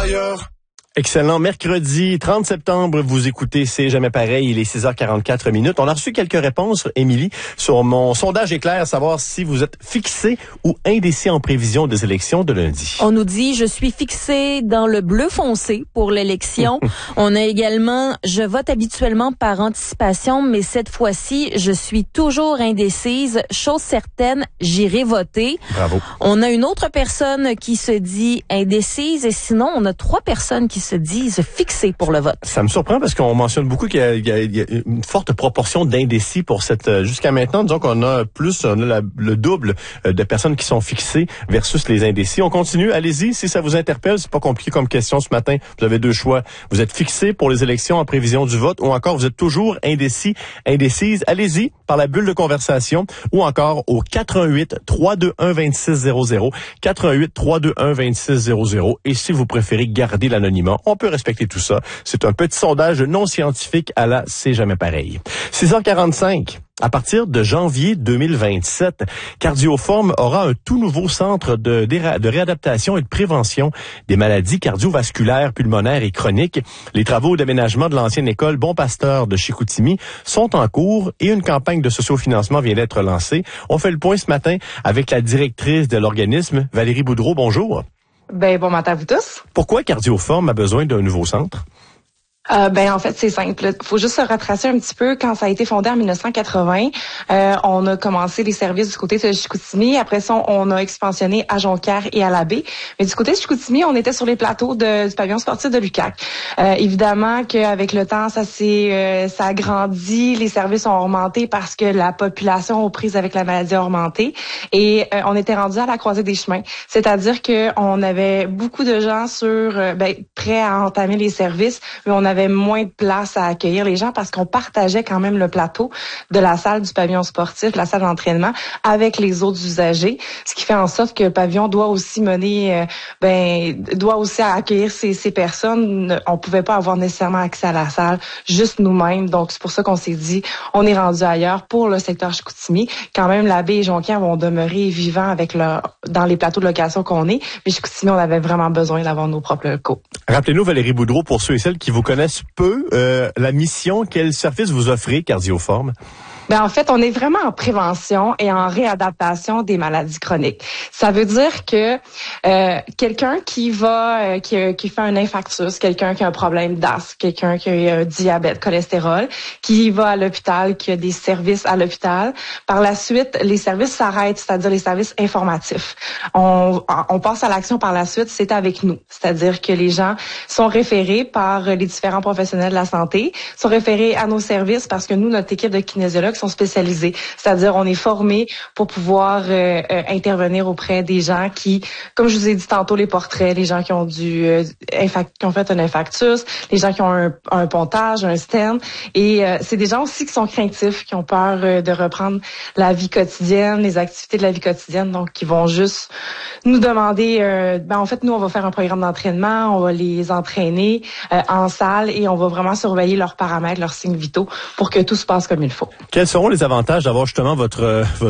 ailleurs. Excellent. Mercredi 30 septembre, vous écoutez C'est jamais pareil, il est 6h44 minutes. On a reçu quelques réponses, Émilie, sur mon sondage éclair, savoir si vous êtes fixé ou indécis en prévision des élections de lundi. On nous dit, je suis fixé dans le bleu foncé pour l'élection. On a également, je vote habituellement par anticipation, mais cette fois-ci, je suis toujours indécise. Chose certaine, j'irai voter. Bravo. On a une autre personne qui se dit indécise et sinon, on a 3 personnes qui se disent fixées pour le vote. Ça me surprend parce qu'on mentionne beaucoup qu'il y a une forte proportion d'indécis pour cette... Jusqu'à maintenant, disons qu'on a le double de personnes qui sont fixées versus les indécis. On continue. Allez-y, si ça vous interpelle. C'est pas compliqué comme question ce matin. Vous avez 2 choix. Vous êtes fixé pour les élections en prévision du vote ou encore vous êtes toujours indécis, indécise. Allez-y par la bulle de conversation ou encore au 418-321-2600. 418-321-2600. Et si vous préférez garder l'anonymat, on peut respecter tout ça. C'est un petit sondage non scientifique à la C'est jamais pareil. 6h45. À partir de janvier 2027, Cardioforme aura un tout nouveau centre de réadaptation et de prévention des maladies cardiovasculaires, pulmonaires et chroniques. Les travaux d'aménagement de l'ancienne école Bon Pasteur de Chicoutimi sont en cours et une campagne de sociofinancement vient d'être lancée. On fait le point ce matin avec la directrice de l'organisme, Valérie Boudreau. Bonjour. Bon matin à vous tous. Pourquoi Cardioforme a besoin d'un nouveau centre? En fait, c'est simple. Il faut juste se retracer un petit peu. Quand ça a été fondé en 1980, on a commencé les services du côté de Chicoutimi. Après ça, on a expansionné à Jonquière et à la Baie. Mais du côté de Chicoutimi, on était sur les plateaux du pavillon sportif de l'UQAC. Évidemment qu'avec le temps, ça a grandi. Les services ont augmenté parce que la population aux prises avec la maladie a augmenté. Et on était rendu à la croisée des chemins. C'est-à-dire qu'on avait beaucoup de gens prêts à entamer les services, mais on avait moins de place à accueillir les gens parce qu'on partageait quand même le plateau de la salle du pavillon sportif, la salle d'entraînement, avec les autres usagers, ce qui fait en sorte que le pavillon doit aussi accueillir ces personnes. On pouvait pas avoir nécessairement accès à la salle, juste nous-mêmes. Donc, c'est pour ça qu'on s'est dit, on est rendu ailleurs pour le secteur Chicoutimi. Quand même, la Baie et Jonquière vont demeurer vivants dans les plateaux de location qu'on est. Mais Chicoutimi, on avait vraiment besoin d'avoir nos propres locaux. Rappelez-nous, Valérie Boudreau, pour ceux et celles qui vous connaissent peu, la mission, quel service vous offrez, Cardioforme? En fait, on est vraiment en prévention et en réadaptation des maladies chroniques. Ça veut dire que quelqu'un qui fait un infarctus, quelqu'un qui a un problème d'asthme, quelqu'un qui a un diabète, cholestérol, qui va à l'hôpital, qui a des services à l'hôpital, par la suite, les services s'arrêtent, c'est-à-dire les services informatifs. On passe à l'action par la suite, c'est avec nous. C'est-à-dire que les gens sont référés par les différents professionnels de la santé, sont référés à nos services parce que nous, notre équipe de kinésiologues sont spécialisés. C'est-à-dire, on est formés pour pouvoir intervenir auprès des gens qui, comme je vous ai dit tantôt, les portraits, les gens qui ont qui ont fait un infarctus, les gens qui ont un pontage, un stent. Et c'est des gens aussi qui sont craintifs, qui ont peur de reprendre la vie quotidienne, les activités de la vie quotidienne, donc qui vont juste nous demander, en fait, nous, on va faire un programme d'entraînement, on va les entraîner en salle et on va vraiment surveiller leurs paramètres, leurs signes vitaux pour que tout se passe comme il faut. Quels seront les avantages d'avoir justement votre